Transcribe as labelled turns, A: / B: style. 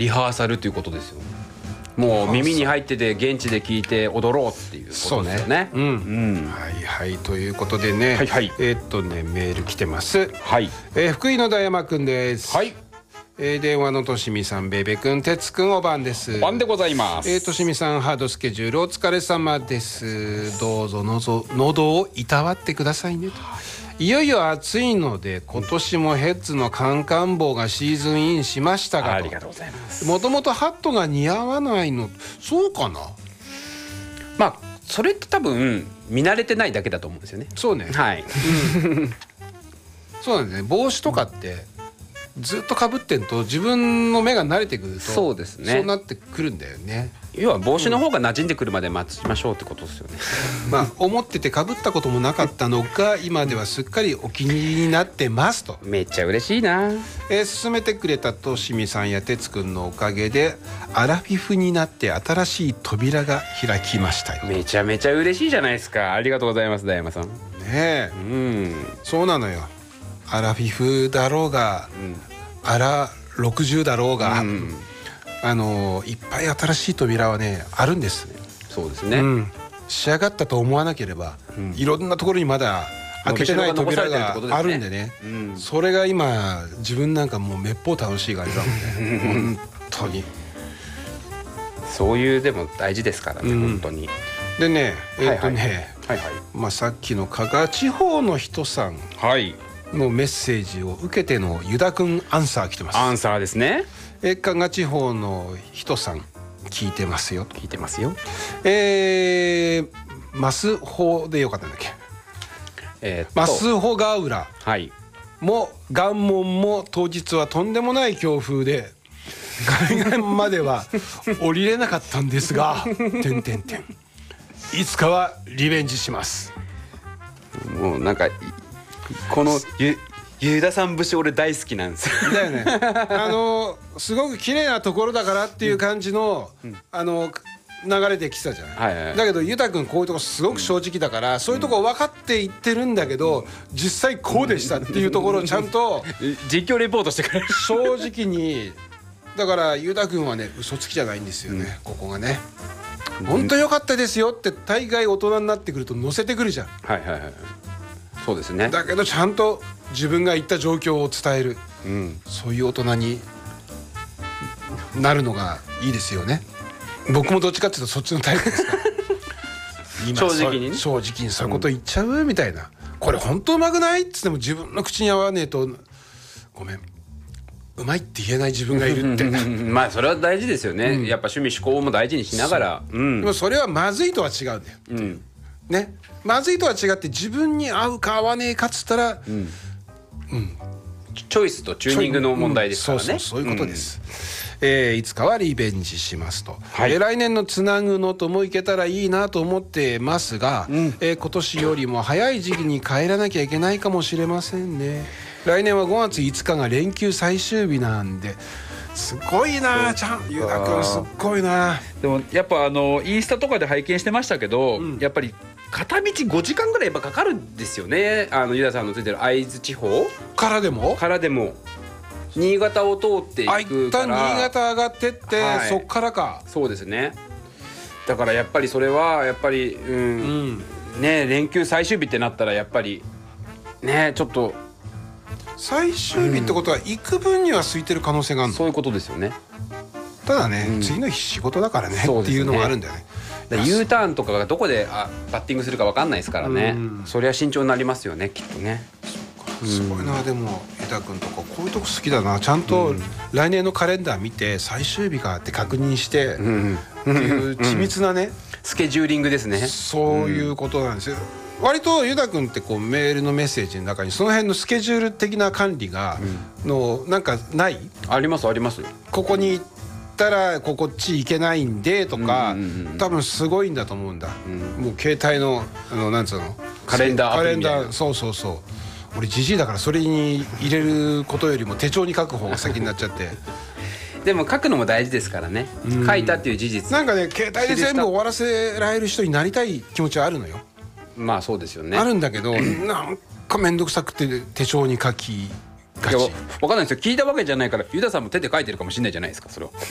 A: リハーサルということですよ。もう耳に入ってて現地で聞いて踊ろうっていうことですよね。
B: はいはいということでね、
A: はいはい、
B: メール来てます。
A: はい、
B: 福井の大山くんです。
A: はい、
B: 電話のとしみさん、ベベくん、てつくん、おばんです。
A: おばんでございます。
B: としみさん、ハードスケジュールお疲れ様です。どうぞ喉をいたわってくださいねと。いよいよ暑いので今年もヘッズのカンカン帽がシーズンインしましたが、
A: ありがとうございます。
B: もともとハットが似合わないの、そうかな。
A: まあそれって多分見慣れてないだけだと思うんですよね。
B: そうね、
A: はい、
B: そうなんですね。帽子とかってずっと被ってんと自分の目が慣れてくると、
A: そうですね、
B: そうなってくるんだよね。
A: 要は帽子の方が馴染んでくるまで待ちましょうってことですよね。
B: まあ思ってて被ったこともなかったのが今ではすっかりお気に入りになってますと。
A: めっちゃ嬉しいな。
B: 勧めてくれたとしみさんやてつくんのおかげでアラフィフになって新しい扉が開きましたよ。
A: めちゃめちゃ嬉しいじゃないですか。ありがとうございます、大山さん。
B: ねえ、そうなのよ。アラフィフだろうが、アラ60だろうが、いっぱい新しい扉はねあるんですね。
A: そうですね、
B: 仕上がったと思わなければ、いろんなところにままだ開けてない扉があるんでね、それが今自分なんかもうめっぽう楽しい感じだもんね。本当に
A: そういうでも大事ですからね、本当に。
B: でねさっきの加賀地方の人さんのメッセージを受けてのユダくんアンサー来てます。
A: アンサーですね。
B: 加賀地方の人さん聞いてますよ。
A: 聞いてますよ。
B: マスホでよかったんだっけ、マスホガウラも岩門も当日はとんでもない強風で海岸までは降りれなかったんですがいつかはリベンジします。
A: もうなんかこのユダさん節俺大好きなんですよ。
B: だよね。すごく綺麗なところだからっていう感じの、流れで来たじゃない。だけどユタ君こういうとこすごく正直だから、そういうとこ分かって言ってるんだけど、実際こうでしたっていうところをちゃんと
A: 実況レポートしてくれる。
B: 正直に。だからユタ君はね嘘つきじゃないんですよね、ここがね。本当良かったですよって大概大人になってくると載せてくるじゃん。
A: そうですね。
B: だけどちゃんと自分が言った状況を伝える、そういう大人になるのがいいですよね。僕もどっちかっていうとそっちのタイプですから。
A: 正直にね、
B: 正直にそういうこと言っちゃうみたいな、これ本当うまくないっつっても自分の口に合わねえとごめんうまいって言えない自分がいるって。
A: まあそれは大事ですよね、やっぱ趣味思考も大事にしながら。
B: でもそれはまずいとは違うんだよ、ね。まずいとは違って自分に合うか合わねえかっつったら、
A: チョイスとチューニングの問題ですからね。
B: そういうことです。いつかはリベンジしますと、来年のつなぐのともいけたらいいなと思ってますが、今年よりも早い時期に帰らなきゃいけないかもしれませんね。来年は5月5日が連休最終日なんで。すごいなユダ君すっごいな。
A: でもやっぱインスタとかで拝見してましたけど、やっぱり片道5時間ぐらいやっぱかかるんですよね。ユダさんのついてる会津地方からでも新潟を通っていくから、
B: 一旦新潟上がってって、そっからか。
A: そうですね。だからやっぱりそれはやっぱりね、連休最終日ってなったらやっぱりね、ちょっと
B: 最終日ってことは行く分には空いてる可能性があるの。
A: そういうことですよね。
B: ただね、次の日仕事だからねっていうのがあるんだよね。
A: U ターンとかがどこでバッティングするか分かんないですからね。そりゃ慎重になりますよね、きっとね。
B: すごいな。でもユダ君とかこういうとこ好きだな。ちゃんと来年のカレンダー見て最終日かって確認してっていう緻密なね
A: スケジューリングですね。
B: そういうことなんですよ。割とユダ君ってこうメールのメッセージの中にその辺のスケジュール的な管理がのなんかない？
A: ありますあります。
B: ここに行ったらこっち行けないんでとか、多分すごいんだと思うんだ。もう携帯のなんつうの
A: カレンダーアプリみたいな。
B: そう俺ジジイだからそれに入れることよりも手帳に書く方が先になっちゃって。
A: でも書くのも大事ですからね。書いたっていう事実。
B: なんかね携帯で全部終わらせられる人になりたい気持ちはあるのよ。
A: まあそうですよね。
B: あるんだけどなんか面倒くさくて手帳に書きがち。
A: 分かんないですよ。聞いたわけじゃないからユダさんも手で書いてるかもしれないじゃないですか、それは。